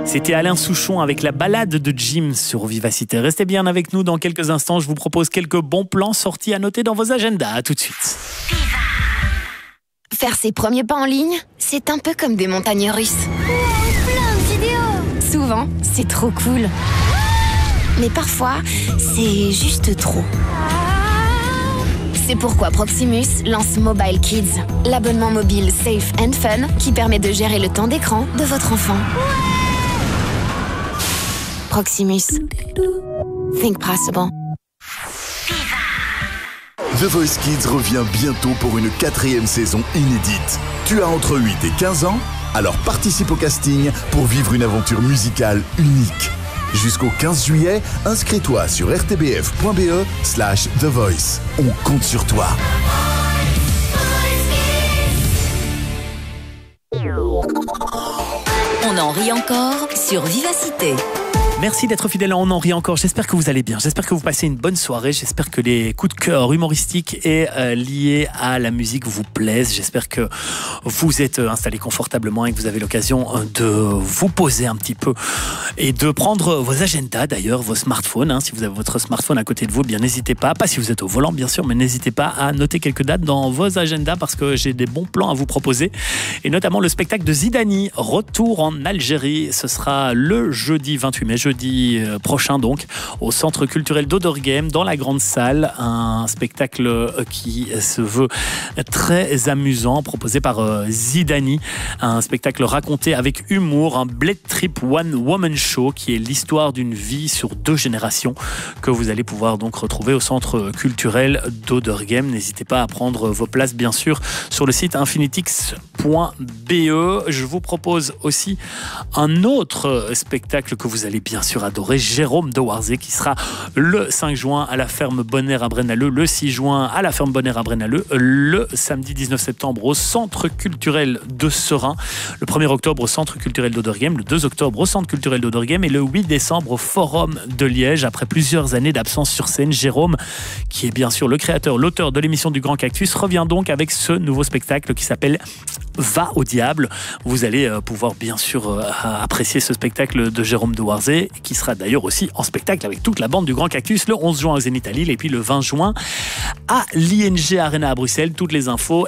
C'était Alain Souchon avec la balade de Jim sur Vivacité. Restez bien avec nous dans quelques instants. Je vous propose quelques bons plans sortis à noter dans vos agendas. À tout de suite. Faire ses premiers pas en ligne, c'est un peu comme des montagnes russes. Wow, plein de vidéos. Souvent, c'est trop cool. Mais parfois, c'est juste trop. C'est pourquoi Proximus lance Mobile Kids, l'abonnement mobile safe and fun qui permet de gérer le temps d'écran de votre enfant. Proximus. Think possible. The Voice Kids revient bientôt pour une 4e saison inédite. Tu as entre 8 et 15 ans? Alors participe au casting pour vivre une aventure musicale unique. Jusqu'au 15 juillet, inscris-toi sur rtbf.be/The Voice. On compte sur toi. On en rit encore sur Vivacité. Merci d'être fidèle à On en rit encore. J'espère que vous allez bien. J'espère que vous passez une bonne soirée. J'espère que les coups de cœur humoristiques et liés à la musique vous plaisent. J'espère que vous êtes installés confortablement et que vous avez l'occasion de vous poser un petit peu et de prendre vos agendas, d'ailleurs, vos smartphones. Si vous avez votre smartphone à côté de vous, bien n'hésitez pas si vous êtes au volant, bien sûr, mais n'hésitez pas à noter quelques dates dans vos agendas parce que j'ai des bons plans à vous proposer. Et notamment le spectacle de Zidani, retour en Algérie. Ce sera le jeudi 28 mai, jeudi prochain donc, au Centre culturel d'Odorghem, dans la grande salle. Un spectacle qui se veut très amusant, proposé par Zidani. Un spectacle raconté avec humour, un Bled Trip One Woman Show, qui est l'histoire d'une vie sur 2 générations, que vous allez pouvoir donc retrouver au Centre culturel d'Odorghem. N'hésitez pas à prendre vos places, bien sûr, sur le site infinitix.be. Je vous propose aussi un autre spectacle que vous allez bien sûr adoré, Jérôme de Warzé, qui sera le 5 juin à la ferme Bonner à Braine-l'Alleud, le 6 juin à la ferme Bonner à Braine-l'Alleud, le samedi 19 septembre au Centre culturel de Serein, le 1er octobre au Centre culturel d'Odorghem, le 2 octobre au Centre culturel d'Odorghem et le 8 décembre au Forum de Liège. Après plusieurs années d'absence sur scène, Jérôme, qui est bien sûr le créateur, l'auteur de l'émission du Grand Cactus, revient donc avec ce nouveau spectacle qui s'appelle Va au diable. Vous allez pouvoir bien sûr apprécier ce spectacle de Jérôme de Warzé, qui sera d'ailleurs aussi en spectacle avec toute la bande du Grand Cactus le 11 juin au Zénith à Lille et puis le 20 juin à l'ING Arena à Bruxelles. Toutes les infos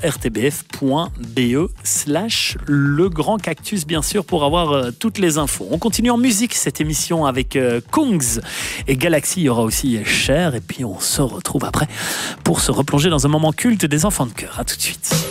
rtbf.be/le Grand Cactus, bien sûr, pour avoir toutes les infos. On continue en musique cette émission avec Kungs et Galaxy. Il y aura aussi Cher et puis on se retrouve après pour se replonger dans un moment culte des enfants de cœur. À tout de suite.